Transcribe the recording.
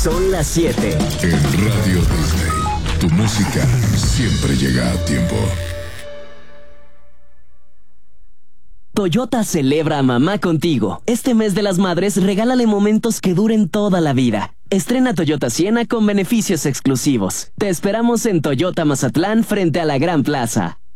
Son las 7. En Radio Disney, tu música siempre llega a tiempo. Toyota celebra a mamá contigo. Este mes de las madres, regálale momentos que duren toda la vida. Estrena Toyota Siena con beneficios exclusivos. Te esperamos en Toyota Mazatlán frente a la Gran Plaza.